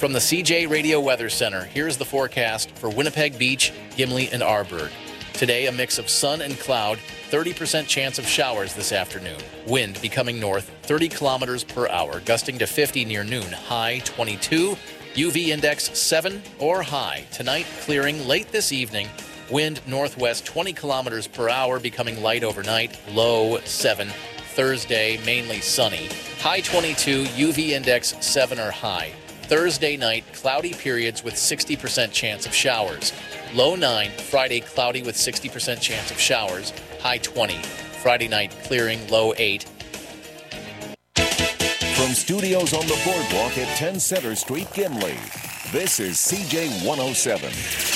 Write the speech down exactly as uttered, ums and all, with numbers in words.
From the C J Radio Weather Center, here's the forecast for Winnipeg Beach, Gimli, and Arborg. Today, a mix of sun and cloud, thirty percent chance of showers this afternoon. Wind becoming north, thirty kilometers per hour, gusting to fifty near noon, high twenty-two. U V index seven or high. Tonight, clearing late this evening. Wind northwest twenty kilometers per hour, becoming light overnight, low seven. Thursday, mainly sunny. High twenty-two, U V index seven or high. Thursday night, cloudy periods with sixty percent chance of showers. Low nine, Friday cloudy with sixty percent chance of showers. High twenty. Friday night clearing, low eight. From studios on the boardwalk at ten Center Street, Gimli, this is C J one oh seven.